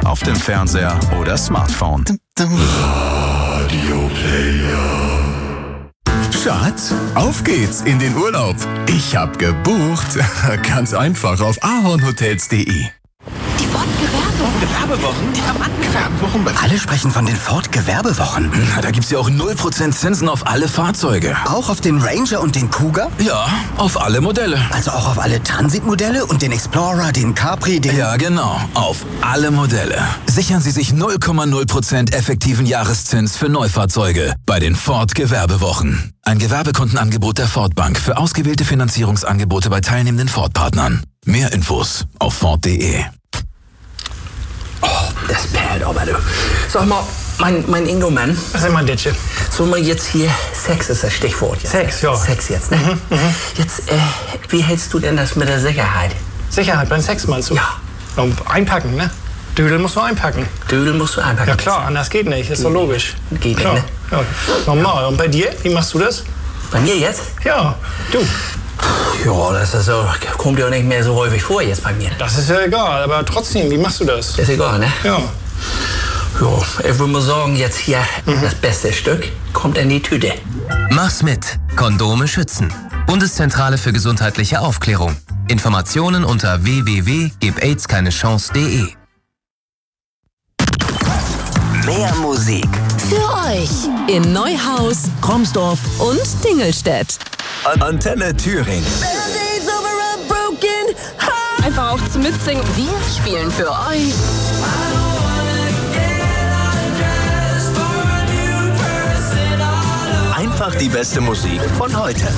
auf dem Fernseher oder Smartphone. Radio Player. Schatz, auf geht's in den Urlaub. Ich hab gebucht. Ganz einfach auf ahornhotels.de. Die Ford-Gewerbewochen. Ja, Mann, Gewerbewochen. Alle sprechen von den Ford-Gewerbewochen. Na, da gibt's ja auch 0% Zinsen auf alle Fahrzeuge. Auch auf den Ranger und den Cougar? Ja, auf alle Modelle. Also auch auf alle Transitmodelle und den Explorer, den Capri, den... Ja, genau. Auf alle Modelle. Sichern Sie sich 0,0% effektiven Jahreszins für Neufahrzeuge bei den Ford-Gewerbewochen. Ein Gewerbekundenangebot der Ford Bank für ausgewählte Finanzierungsangebote bei teilnehmenden Ford-Partnern. Mehr Infos auf Ford.de. Oh, das perlt aber, du. Sag mal, mein Ingo-Mann. Was ist mein Ditsche? So mal jetzt hier, Sex ist das Stichwort. Jetzt. Sex, ja. Sex jetzt, ne? Jetzt, wie hältst du denn das mit der Sicherheit? Sicherheit beim Sex meinst du? Ja. Und einpacken, ne? Dödel musst du einpacken. Dödel musst du einpacken. Ja klar, anders geht nicht, ist doch logisch. Geht nicht, klar. ne? Ja, normal. Und bei dir, wie machst du das? Bei mir jetzt? Ja, du. Ja, das ist so, kommt ja nicht mehr so häufig vor jetzt bei mir. Das ist ja egal, aber trotzdem, wie machst du das? Ist egal, ne? Ja. Ja, ich würde mal sagen, jetzt hier das beste Stück kommt in die Tüte. Mach's mit. Kondome schützen. Bundeszentrale für gesundheitliche Aufklärung. Informationen unter www.gebaidskeinechance.de. Mehr Musik für euch in Neuhaus, Kromsdorf und Dingelstedt. Antenne Thüringen. Einfach auch zum Mitsingen. Wir spielen für euch Einfach die beste Musik von heute.